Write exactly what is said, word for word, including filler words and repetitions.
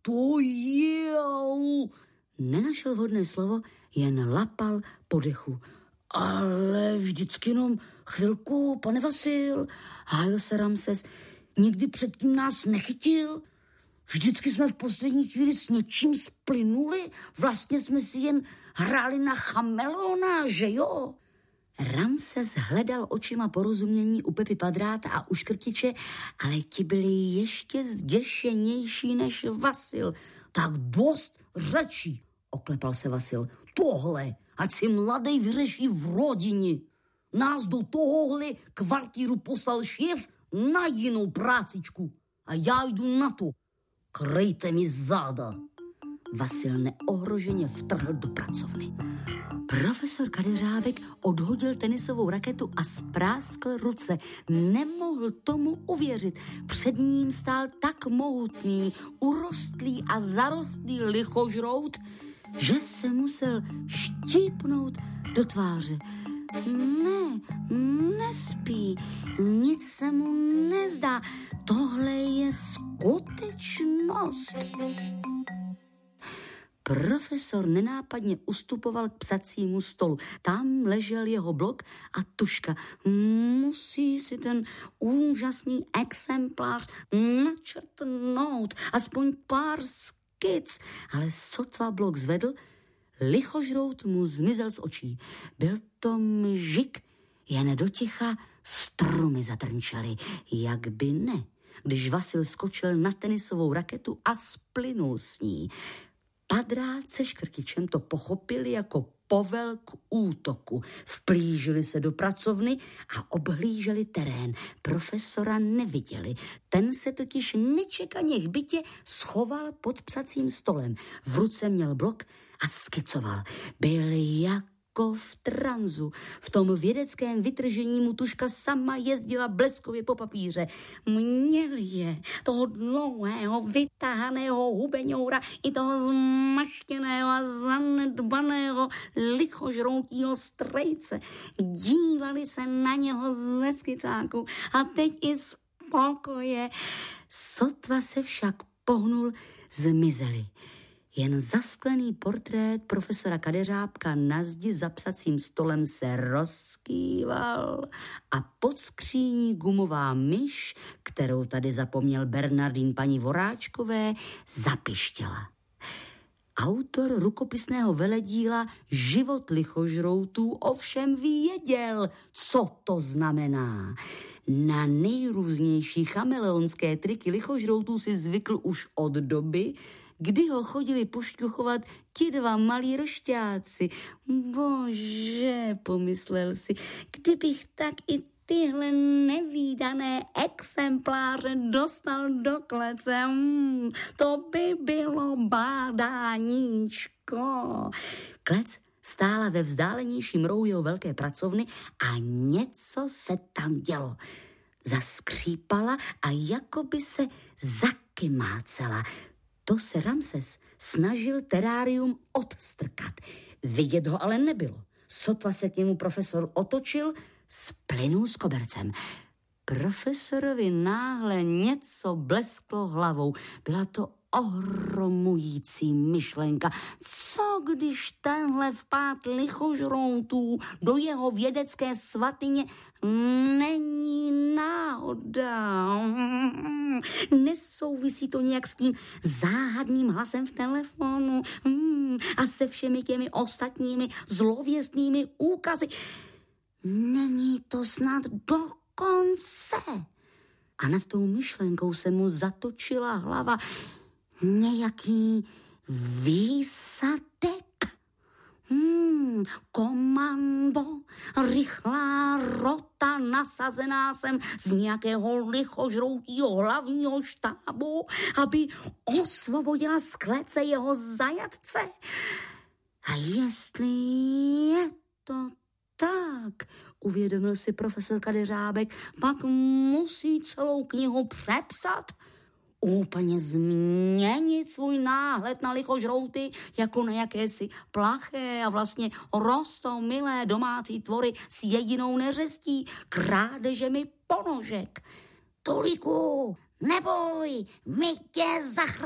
to je... Nenašel vhodné slovo, jen lapal po dechu. Ale vždycky jenom chvilku, pane Vasil, hájil se Ramses. Nikdy předtím nás nechytil. Vždycky jsme v poslední chvíli s něčím splynuli. Vlastně jsme si jen hráli na chameleona, že jo? Ramses hledal očima porozumění u Pepy Padráta a u Škrtiče, ale ti byli ještě zděšenější než Vasil. Tak dost řečí, oklepal se Vasil. Tohle, ať si mladej vyřeší v rodině. Nás do tohohle kvartíru poslal šéf na jinou prácičku a já jdu na to. Kryjte mi záda. Vasil neohroženě vtrhl do pracovny. Profesor Kadeřábek odhodil tenisovou raketu a spráskl ruce. Nemohl tomu uvěřit. Před ním stál tak mohutný, urostlý a zarostlý lichožrout, že se musel štípnout do tváře. Ne, nespí, nic se mu nezdá. Tohle je skutečnost. Profesor nenápadně ustupoval k psacímu stolu. Tam ležel jeho blok a tužka. Musí si ten úžasný exemplář načrtnout, aspoň pár skic. Ale sotva blok zvedl, lichožrout mu zmizel z očí. Byl to mžik, jen do ticha stromy zatrnčaly. Jak by ne, když Vasil skočil na tenisovou raketu a splynul s ní. Padrát se Škrtičem to pochopili jako povel k útoku. Vplížili se do pracovny a obhlíželi terén. Profesora neviděli. Ten se totiž nečekaně hbitě schoval pod psacím stolem. V ruce měl blok a skicoval. Byl jako v tranzu. V tom vědeckém vytržení mu tužka sama jezdila bleskově po papíře. Měl je toho dlouhého, vytáhaného hubeňoura i toho zmaštěného a zanedbaného lichožroutího strejce. Dívali se na něho ze skicáku a teď i z pokoje. Sotva se však pohnul, zmizeli. Jen zasklený portrét profesora Kadeřábka na zdi za psacím stolem se rozkýval a pod skříní gumová myš, kterou tady zapomněl Bernardín paní Voráčkové, zapištěla. Autor rukopisného veledíla Život lichožroutů ovšem věděl, co to znamená. Na nejrůznější chameleonské triky lichožroutů si zvykl už od doby, kdy ho chodili pošťuchovat ti dva malí rošťáci. Bože, pomyslel si, kdybych tak i tyhle nevídané exempláře dostal do klece, hmm, to by bylo bádáníčko. Klec stála ve vzdálenějším rohu jeho velké pracovny a něco se tam dělo. Zaskřípala a jakoby se zakymácela. To se Ramses snažil terárium odstrkat. Vidět ho ale nebylo. Sotva se k němu profesor otočil, splynul s kobercem. Profesorovi náhle něco blesklo hlavou. Byla to ohromující myšlenka. Co když tenhle vpád lichožroutů do jeho vědecké svatyně není náhoda? Nesouvisí to nějak s tím záhadným hlasem v telefonu a se všemi těmi ostatními zlověstnými úkazy. Není to snad dokonce? A nad tou myšlenkou se mu zatočila hlava. Nějaký výsadek? Hmm, komando, rychlá rota nasazená sem z nějakého lichožroutího hlavního štábu, aby osvobodila z klece jeho zajatce. A jestli je to tak, uvědomil si profesor Kadeřábek, pak musí celou knihu přepsat, úplně změnit svůj náhled na lichožrouty jako na jakési plaché a vlastně roztomilé domácí tvory s jedinou neřestí, krádežemi ponožek. Toliku, neboj, my tě zachráníme.